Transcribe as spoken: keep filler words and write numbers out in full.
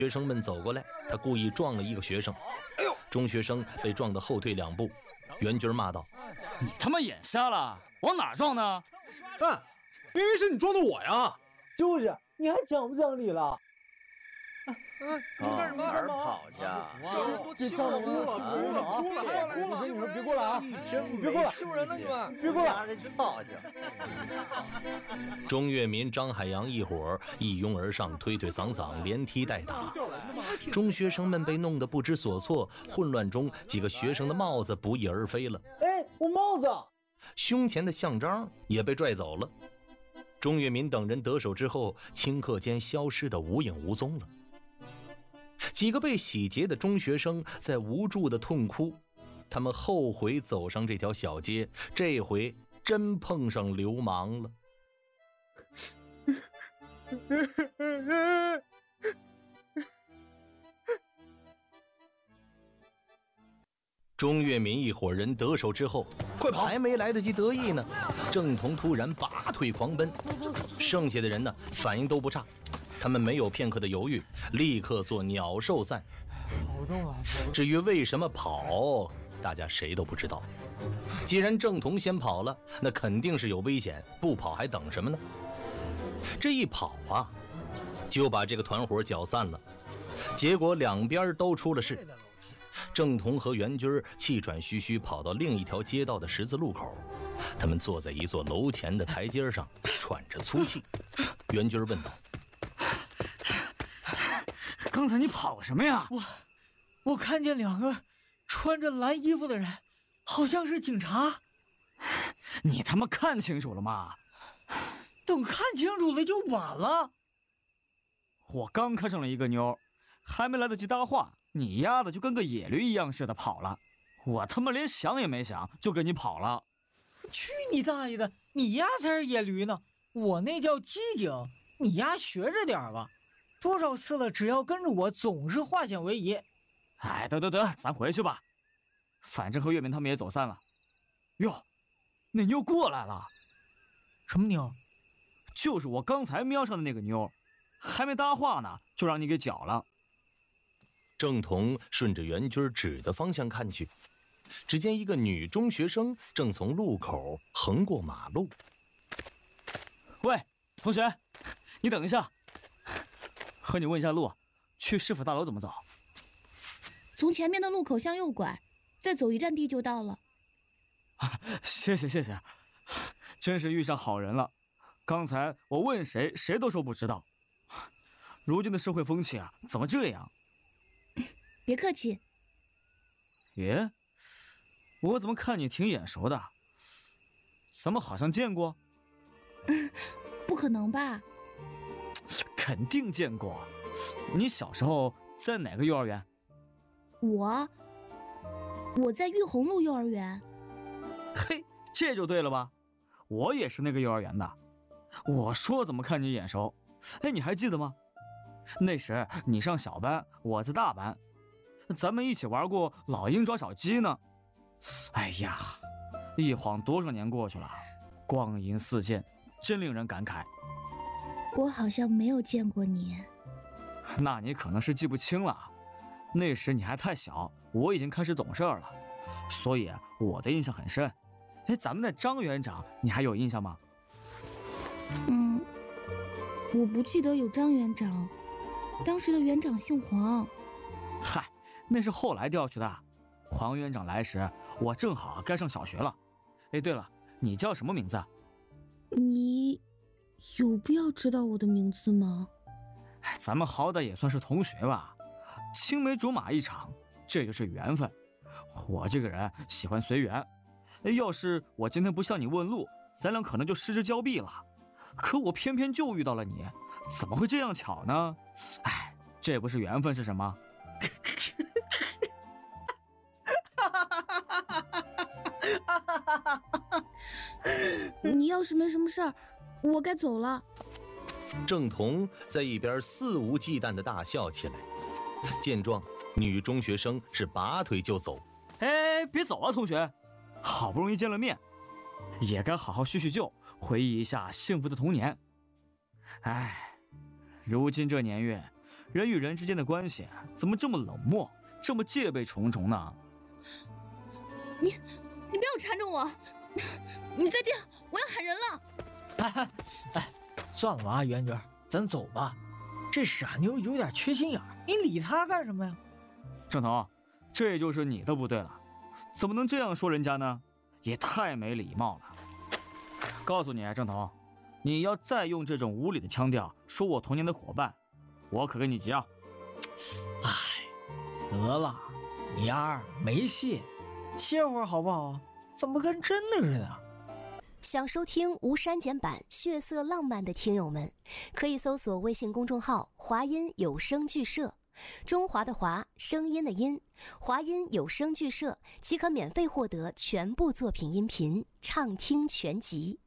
学生们走过来，他故意撞了一个学生，哎呦！中学生被撞得后退两步。袁军骂道：“ 你他妈眼瞎了，往哪撞呢？” 哎，明明是你撞的我呀！ 就是，你还讲不讲理了？ 哎，你们干什么？ 哪儿跑去？ 这人都欺负人了，哭了，哭了，哭了！ 我跟你说，别过来啊！你别过来， 欺负人了你们！ 别过来！ 操去！ 钟跃民、张海洋一伙一拥而上，推推搡搡，连踢带打。中学生们被弄得不知所措，混乱中，几个学生的帽子不翼而飞了。 哎，我帽子！ 胸前的项章也被拽走了。钟跃民等人得手之后，顷刻间消失得无影无踪了。几个被洗劫的中学生在无助地痛哭，他们后悔走上这条小街，这回真碰上流氓了。钟跃民一伙人得手之后，快跑！还没来得及得意呢，郑彤突然拔腿狂奔，剩下的人呢，反应都不差。他们没有片刻的犹豫，立刻做鸟兽散。 跑动啊！ 至于为什么跑，大家谁都不知道。既然郑彤先跑了，那肯定是有危险，不跑还等什么呢？这一跑啊，就把这个团伙搅散了。结果两边都出了事。郑彤和袁军气喘吁吁跑到另一条街道的十字路口，他们坐在一座楼前的台阶上，喘着粗气。袁军问道：“ 刚才你跑什么呀？” 我我看见两个穿着蓝衣服的人，好像是警察。 你他妈看清楚了吗？ 等看清楚了就晚了。 我刚看上了一个妞，还没来得及搭话，你丫的就跟个野驴一样似的跑了。我他妈连想也没想就跟你跑了。 去你大爷的，你丫才是野驴呢，我那叫机警，你丫学着点吧。多少次了，只要跟着我总是化险为夷。 哎，得得得，咱回去吧，反正和岳明他们也走散了。哟，那妞过来了。 什么妞？ 就是我刚才瞄上的那个妞，还没搭话呢就让你给搅了。 郑彤顺着袁军指的方向看去，只见一个女中学生正从路口横过马路。 喂，同学，你等一下，和你问一下路，去市府大楼怎么走？ 从前面的路口向右拐，再走一站地就到了。 啊，谢谢谢谢，真是遇上好人了。刚才我问谁，谁都说不知道。如今的社会风气啊，怎么这样？ 别客气。 耶，我怎么看你挺眼熟的？咱们好像见过？ 嗯，不可能吧？ 肯定见过。你小时候在哪个幼儿园？ 我，我在玉红路幼儿园。 嘿，这就对了吧？我也是那个幼儿园的。我说怎么看你眼熟？哎，你还记得吗？那时你上小班，我在大班，咱们一起玩过老鹰抓小鸡呢。哎呀，一晃多少年过去了，光阴似箭，真令人感慨。 我好像没有见过你。 那你可能是记不清了，那时你还太小，我已经开始懂事了，所以我的印象很深。哎，咱们的张园长你还有印象吗？ 嗯，我不记得有张园长，当时的园长姓黄。 嗨，那是后来调去的。黄园长来时，我正好该上小学了。哎，对了，你叫什么名字？ 你有必要知道我的名字吗？ 咱们好歹也算是同学吧，青梅竹马一场，这就是缘分。我这个人喜欢随缘，要是我今天不向你问路，咱俩可能就失之交臂了。可我偏偏就遇到了你，怎么会这样巧呢？哎，这不是缘分是什么？ 你要是没什么事儿，我该走了。 郑彤在一边肆无忌惮地大笑起来。见状，女中学生是拔腿就走。 哎，别走啊，同学！好不容易见了面，也该好好叙叙旧，回忆一下幸福的童年。哎，如今这年月， 人与人之间的关系怎么这么冷漠，这么戒备重重呢？ 你，你不要缠着我，你再这样，我要喊人了。 哎哎，算了吧，圆圆，咱走吧。这傻妞有点缺心眼儿，你理她干什么呀？ 郑彤，这就是你的不对了，怎么能这样说人家呢？也太没礼貌了。告诉你，郑彤，你要再用这种无理的腔调说我童年的伙伴，我可跟你急啊！ 哎，得了，你丫没戏，歇会儿好不好？怎么跟真的似的？ 想收听无删减版血色浪漫的听友们，可以搜索微信公众号华音有声剧社，中华的华，声音的音，华音有声剧社即可免费获得全部作品音频畅听全集。